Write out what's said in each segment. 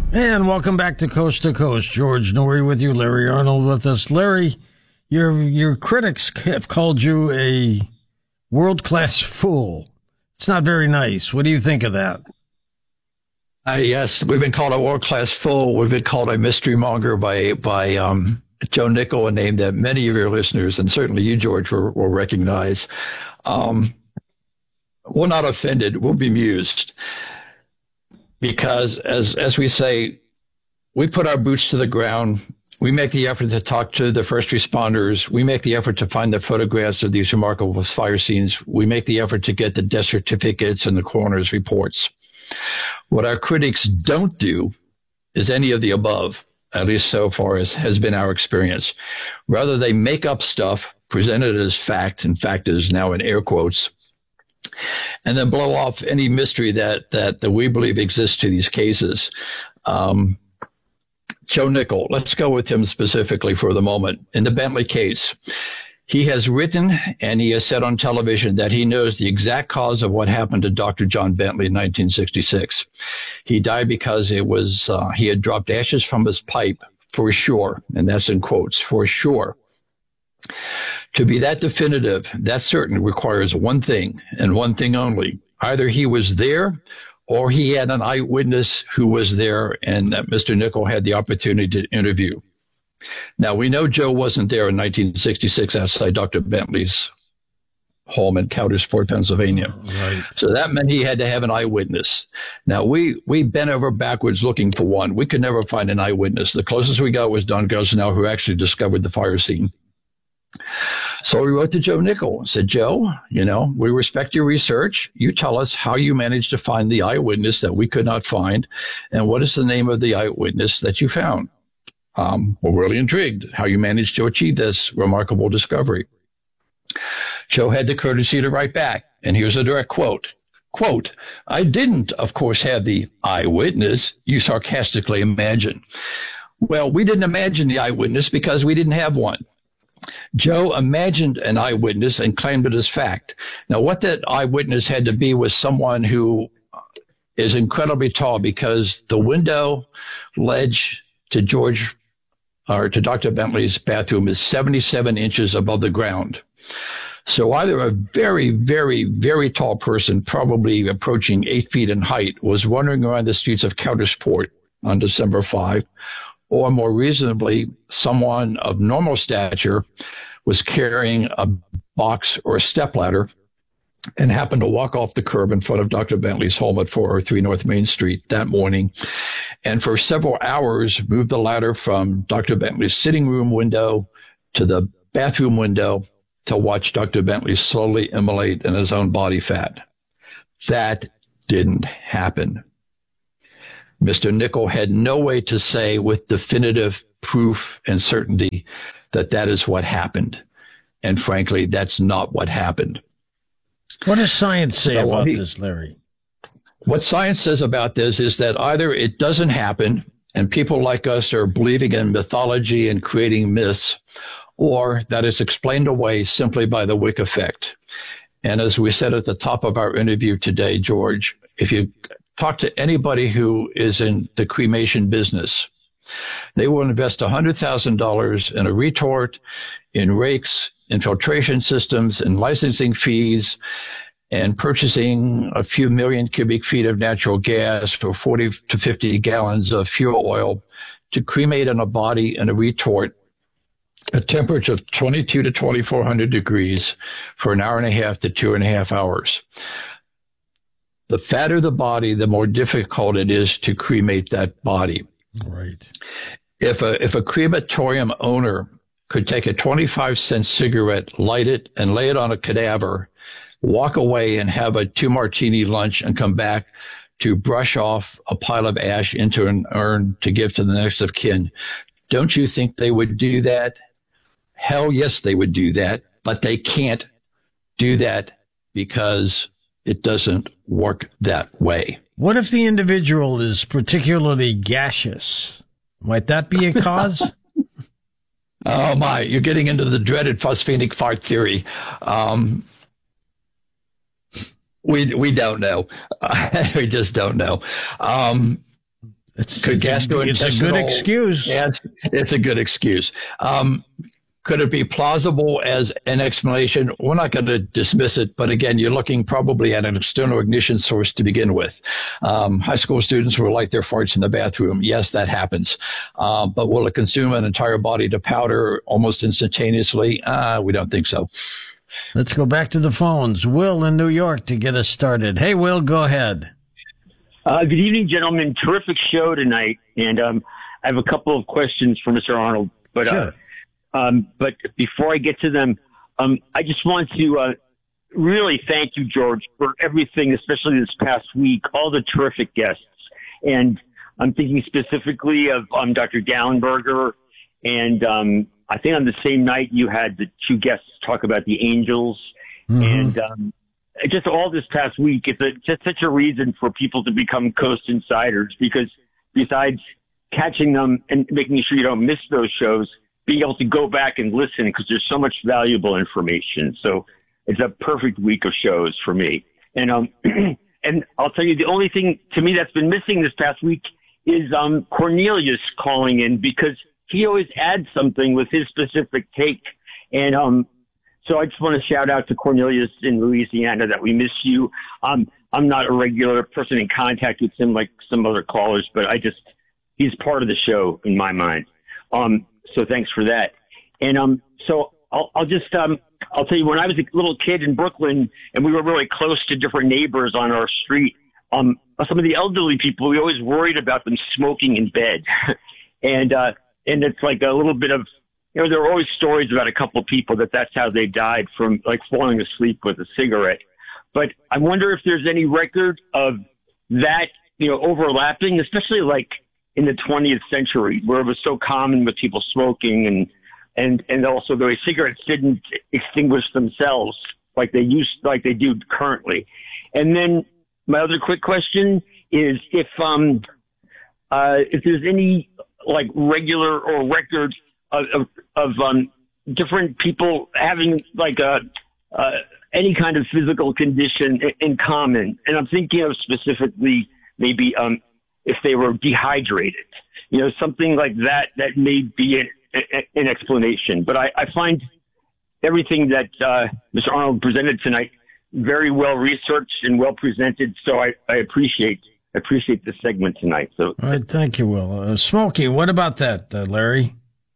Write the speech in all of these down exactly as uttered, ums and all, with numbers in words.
And welcome back to Coast to Coast. George Noory with you, Larry Arnold with us. Larry, your your critics have called you a world-class fool. It's not very nice. What do you think of that? Uh, yes, we've been called a world-class fool. We've been called a mystery monger by by um, Joe Nickell, a name that many of your listeners, and certainly you, George, will, will recognize. Um, we're not offended. We'll be amused. Because, as as we say, we put our boots to the ground. We make the effort to talk to the first responders. We make the effort to find the photographs of these remarkable fire scenes. We make the effort to get the death certificates and the coroner's reports. What our critics don't do is any of the above, at least so far as has been our experience. Rather, they make up stuff, present it as fact, and fact is now in air quotes, and then blow off any mystery that, that, that we believe exists to these cases. Um, Joe Nickell, let's go with him specifically for the moment. In the Bentley case, he has written and he has said on television that he knows the exact cause of what happened to Doctor John Bentley in nineteen sixty-six. He died because it was uh, he had dropped ashes from his pipe, for sure, and that's in quotes, for sure. To be that definitive, that certain, requires one thing and one thing only. Either he was there or he had an eyewitness who was there and that Mister Nickell had the opportunity to interview. Now, we know Joe wasn't there in nineteen sixty-six outside Doctor Bentley's home in Coudersport, Pennsylvania. Right. So that meant he had to have an eyewitness. Now, we, we bent over backwards looking for one. We could never find an eyewitness. The closest we got was Don Gosnell, who actually discovered the fire scene. So we wrote to Joe Nickell and said, Joe, you know, we respect your research. You tell us how you managed to find the eyewitness that we could not find, and what is the name of the eyewitness that you found? Um, we're really intrigued how you managed to achieve this remarkable discovery. Joe had the courtesy to write back, and here's a direct quote. Quote, I didn't, of course, have the eyewitness, you sarcastically imagine. Well, we didn't imagine the eyewitness because we didn't have one. Joe imagined an eyewitness and claimed it as fact. Now, what that eyewitness had to be was someone who is incredibly tall, because the window ledge to George or to Doctor Bentley's bathroom is seventy-seven inches above the ground. So either a very, very, very tall person, probably approaching eight feet in height, was wandering around the streets of Coudersport on December fifth, or more reasonably, someone of normal stature was carrying a box or a stepladder and happened to walk off the curb in front of Doctor Bentley's home at four oh three North Main Street that morning, and for several hours moved the ladder from Doctor Bentley's sitting room window to the bathroom window to watch Doctor Bentley slowly immolate in his own body fat. That didn't happen. Mister Nickell had no way to say with definitive proof and certainty that that is what happened. And frankly, that's not what happened. What does science say so, about he, this, Larry? What science says about this is that either it doesn't happen and people like us are believing in mythology and creating myths, or that it's explained away simply by the Wick effect. And as we said at the top of our interview today, George, if you talk to anybody who is in the cremation business, they will invest one hundred thousand dollars in a retort, in rakes, in filtration systems, in licensing fees, and purchasing a few million cubic feet of natural gas for forty to fifty gallons of fuel oil to cremate in a body in a retort at temperature of twenty-two to twenty-four hundred degrees for an hour and a half to two and a half hours. The fatter the body, the more difficult it is to cremate that body. Right. If a if a crematorium owner could take a twenty-five cent cigarette, light it, and lay it on a cadaver, walk away and have a two martini lunch and come back to brush off a pile of ash into an urn to give to the next of kin, don't you think they would do that? Hell yes, they would do that, but they can't do that because it doesn't work that way. What if the individual is particularly gaseous? Might that be a cause? Oh, my. You're getting into the dreaded phosphenic fart theory. Um, we we don't know. we just don't know. Um, It's, Could it's, a, it's a good excuse. Yes, it's a good excuse. Um, could it be plausible as an explanation? We're not going to dismiss it, but again, you're looking probably at an external ignition source to begin with. Um, high school students will light their farts in the bathroom. Yes, that happens. Uh, but will it consume an entire body to powder almost instantaneously? Uh, we don't think so. Let's go back to the phones. Will in New York to get us started. Hey, Will, go ahead. Uh, good evening, gentlemen. Terrific show tonight. And um, I have a couple of questions for Mister Arnold. But sure. uh, Um, but before I get to them, um, I just want to uh, really thank you, George, for everything, especially this past week, all the terrific guests. And I'm thinking specifically of um, Doctor Gallenberger. And um, I think on the same night you had the two guests talk about the angels. Mm-hmm. And um, just all this past week, it's a, just such a reason for people to become Coast Insiders, because besides catching them and making sure you don't miss those shows, being able to go back and listen, because there's so much valuable information. So it's a perfect week of shows for me. And um, and I'll tell you, the only thing to me that's been missing this past week is um Cornelius calling in, because he always adds something with his specific take. And um, so I just want to shout out to Cornelius in Louisiana that we miss you. Um, I'm not a regular person in contact with him like some other callers, but I just he's part of the show in my mind. Um. So thanks for that. And um, so I'll, I'll just um, I'll tell you, when I was a little kid in Brooklyn and we were really close to different neighbors on our street, um, some of the elderly people, we always worried about them smoking in bed. and uh, and it's like a little bit of, you know, there were always stories about a couple of people that that's how they died, from like falling asleep with a cigarette. But I wonder if there's any record of that, you know, overlapping, especially like in the twentieth century, where it was so common with people smoking, and and and also the way cigarettes didn't extinguish themselves like they used, like they do currently. And then my other quick question is if um uh if there's any like regular or record of of, of um different people having like a uh any kind of physical condition in, in common, and I'm thinking of specifically maybe um. if they were dehydrated, you know, something like that, that may be an, an explanation. But I, I find everything that uh, Mister Arnold presented tonight very well researched and well presented. So I, I appreciate appreciate the segment tonight. So, all right, thank you, Will. Uh, Smokey, what about that, uh, Larry?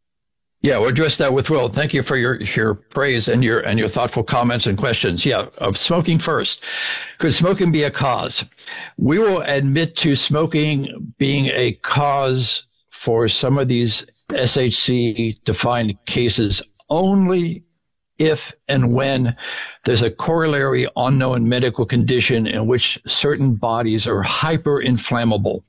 Yeah, we'll address that with Will. Thank you for your, your praise and your and your thoughtful comments and questions. Yeah, of smoking first. Could smoking be a cause? We will admit to smoking being a cause for some of these S H C-defined cases only if and when there's a corollary unknown medical condition in which certain bodies are hyper-inflammable.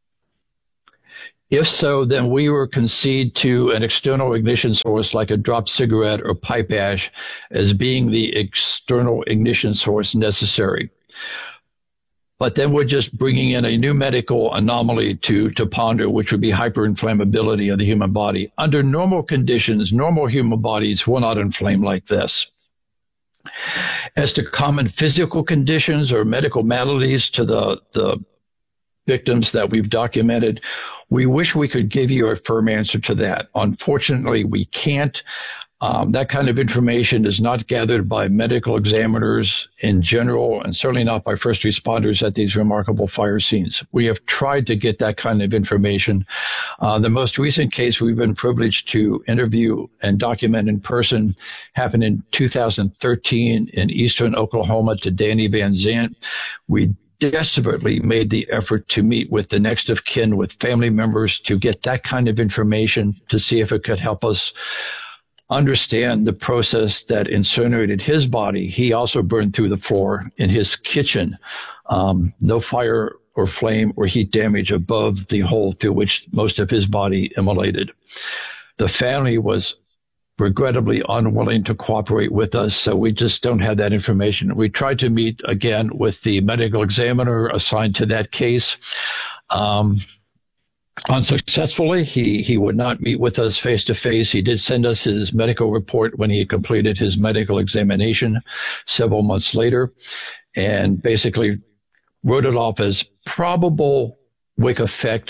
If so, then we will concede to an external ignition source like a dropped cigarette or pipe ash as being the external ignition source necessary. But then we're just bringing in a new medical anomaly to, to ponder, which would be hyperinflammability of the human body. Under normal conditions, normal human bodies will not inflame like this. As to common physical conditions or medical maladies to the, the victims that we've documented, we wish we could give you a firm answer to that. Unfortunately, we can't. Um, that kind of information is not gathered by medical examiners in general, and certainly not by first responders at these remarkable fire scenes. We have tried to get that kind of information. Uh, the most recent case we've been privileged to interview and document in person happened in two thousand thirteen in eastern Oklahoma to Danny Van Zant. We desperately made the effort to meet with the next of kin, with family members, to get that kind of information to see if it could help us understand the process that incinerated his body. He also burned through the floor in his kitchen. Um, no fire or flame or heat damage above the hole through which most of his body immolated. The family was regrettably unwilling to cooperate with us, so we just don't have that information. We tried to meet again with the medical examiner assigned to that case. Um, unsuccessfully, he, he would not meet with us face to face. He did send us his medical report when he completed his medical examination several months later, and basically wrote it off as probable wick effect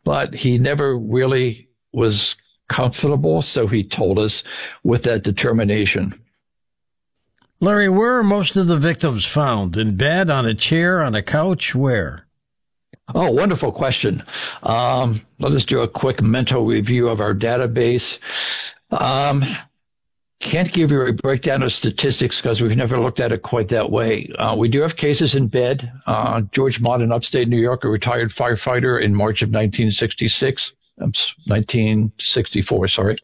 but he never really was comfortable, so he told us with that determination. Larry, where are most of the victims found? In bed, on a chair, on a couch? Where? Oh, wonderful question. Um, let us do a quick mental review of our database. Um, can't give you a breakdown of statistics because we've never looked at it quite that way. Uh, we do have cases in bed. Uh, George Mott in upstate New York, a retired firefighter in March of nineteen sixty-six, nineteen sixty-four, sorry,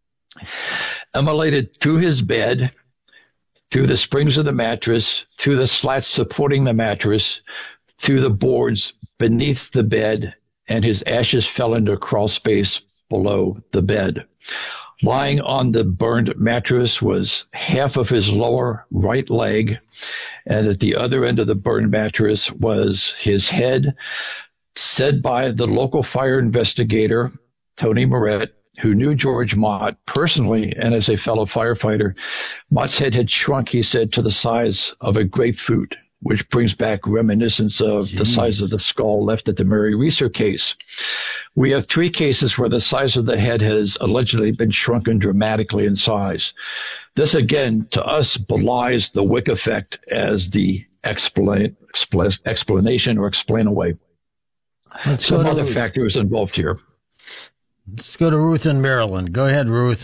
immolated through his bed, through the springs of the mattress, through the slats supporting the mattress, through the boards beneath the bed, and his ashes fell into a crawl space below the bed. Lying on the burned mattress was half of his lower right leg, and at the other end of the burned mattress was his head, said by the local fire investigator, Tony Moret, who knew George Mott personally and as a fellow firefighter. Mott's head had shrunk, he said, to the size of a grapefruit, which brings back reminiscence of Jeez. the size of the skull left at the Mary Reeser case. We have three cases where the size of the head has allegedly been shrunken dramatically in size. This, again, to us, belies the Wick effect as the explain, expl- explanation or explain away. Let's Some other Ruth. factors involved here. Let's go to Ruth in Maryland. Go ahead, Ruth.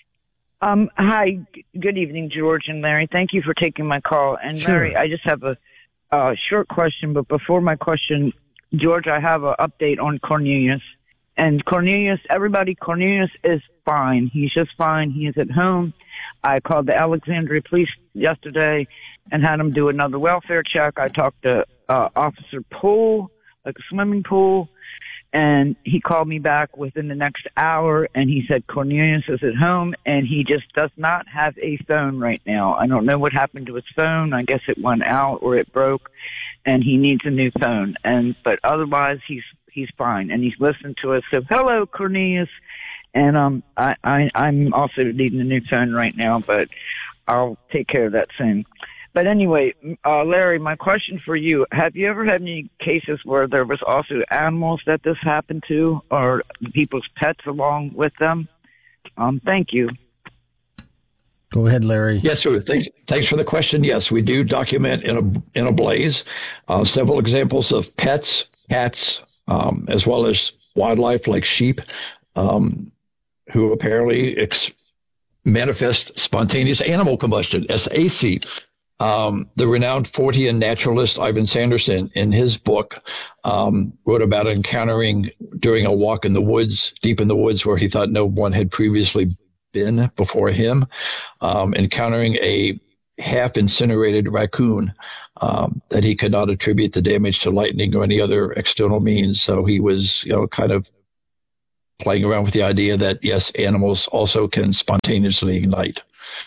Um, hi, good evening, George and Larry. Thank you for taking my call. And sure. Larry, I just have a, a short question, but before my question, George, I have an update on Cornelius. And Cornelius, everybody, Cornelius is fine. He's just fine. He is at home. I called the Alexandria Police yesterday and had them do another welfare check. I talked to uh, Officer Poole, like a swimming pool, and he called me back within the next hour, and he said Cornelius is at home, and he just does not have a phone right now. I don't know what happened to his phone. I guess it went out or it broke, and he needs a new phone. And but otherwise, he's he's fine, and he's listened to us. So, hello, Cornelius. And um, I, I I'm also needing a new phone right now, but I'll take care of that soon. But anyway, uh, Larry, my question for you, have you ever had any cases where there was also animals that this happened to, or people's pets along with them? Um, thank you. Go ahead, Larry. Yes, sir. Thanks, thanks for the question. Yes, we do document in a in a blaze uh, several examples of pets, cats, um, as well as wildlife like sheep, um, who apparently ex- manifest spontaneous animal combustion, S A C. Um, the renowned Fortean naturalist Ivan Sanderson, in his book, um, wrote about encountering during a walk in the woods, deep in the woods where he thought no one had previously been before him, um, encountering a half incinerated raccoon um, that he could not attribute the damage to lightning or any other external means. So he was, you know, kind of playing around with the idea that, yes, animals also can spontaneously ignite.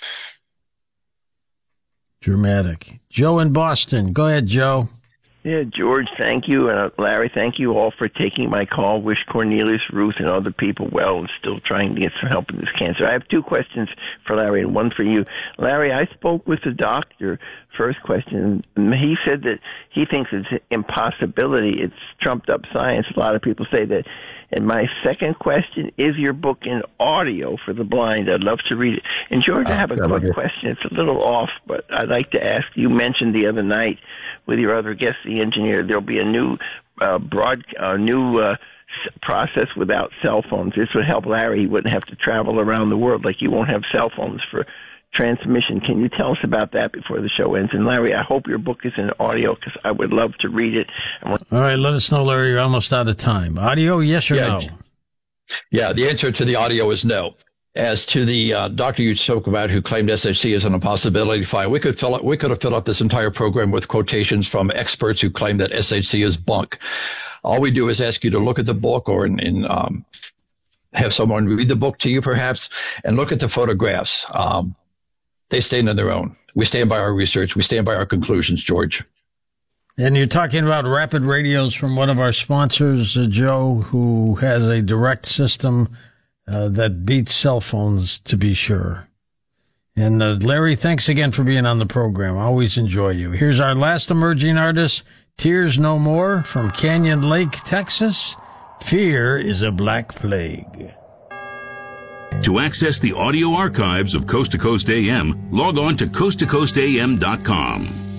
Dramatic. Joe in Boston. Go ahead, Joe. Yeah, George, thank you. And uh, Larry, thank you all for taking my call. Wish Cornelius, Ruth, and other people well and still trying to get some help in this cancer. I have two questions for Larry and one for you. Larry, I spoke with the doctor. First question, he said that he thinks it's an impossibility. It's trumped up science. A lot of people say that. And my second question, is your book in audio for the blind? I'd love to read it. And George, I have a quick question. It's a little off, but I'd like to ask. You mentioned the other night with your other guest, the engineer, there'll be a new uh, broad, uh, new uh, process without cell phones. This would help Larry. He wouldn't have to travel around the world like you won't have cell phones for transmission. Can you tell us about that before the show ends? And Larry, I hope your book is in audio because I would love to read it. All right, let us know, Larry. You're almost out of time. Audio, yes or yeah. no? Yeah, the answer to the audio is no. As to the uh, doctor you spoke about who claimed S H C is an impossibility file, we could fill up, we could have filled up this entire program with quotations from experts who claim that S H C is bunk. All we do is ask you to look at the book or in, in um, have someone read the book to you, perhaps, and look at the photographs. Um, They stand on their own. We stand by our research. We stand by our conclusions, George. And you're talking about Rapid Radios from one of our sponsors, uh, Joe, who has a direct system uh, that beats cell phones, to be sure. And uh, Larry, thanks again for being on the program. I always enjoy you. Here's our last emerging artist, Tears No More from Canyon Lake, Texas, Fear is a black plague. To access the audio archives of Coast to Coast A M, log on to coast to coast a m dot com.